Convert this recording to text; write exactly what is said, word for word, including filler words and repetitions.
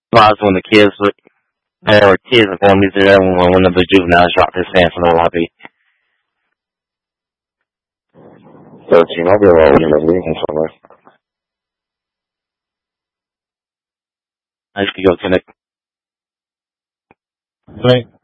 Pause when the kids were, there were kids going to there when one of the juveniles dropped his pants in the lobby. thirteen, I'll be around in the meeting somewhere. I just could go connect. Right.